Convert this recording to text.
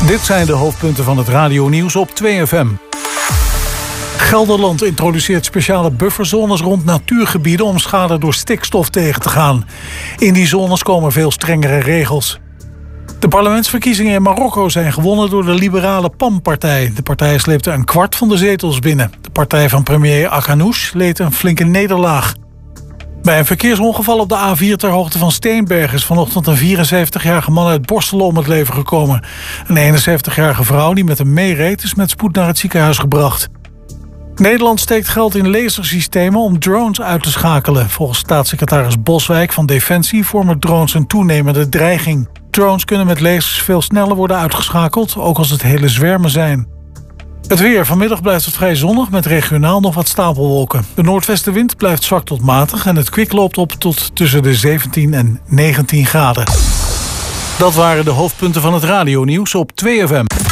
Dit zijn de hoofdpunten van het radionieuws op 2FM. Gelderland introduceert speciale bufferzones rond natuurgebieden om schade door stikstof tegen te gaan. In die zones komen veel strengere regels. De parlementsverkiezingen in Marokko zijn gewonnen door de liberale PAM-partij. De partij sleepte een kwart van de zetels binnen. De partij van premier Aghanouch leed een flinke nederlaag. Bij een verkeersongeval op de A4 ter hoogte van Steenberg is vanochtend een 74-jarige man uit Borselen om het leven gekomen. Een 71-jarige vrouw die met hem meereed is met spoed naar het ziekenhuis gebracht. Nederland steekt geld in lasersystemen om drones uit te schakelen. Volgens staatssecretaris Boswijk van Defensie vormen drones een toenemende dreiging. Drones kunnen met lasers veel sneller worden uitgeschakeld, ook als het hele zwermen zijn. Het weer. Vanmiddag blijft het vrij zonnig met regionaal nog wat stapelwolken. De noordwestenwind blijft zwak tot matig en het kwik loopt op tot tussen de 17 en 19 graden. Dat waren de hoofdpunten van het radionieuws op 2FM.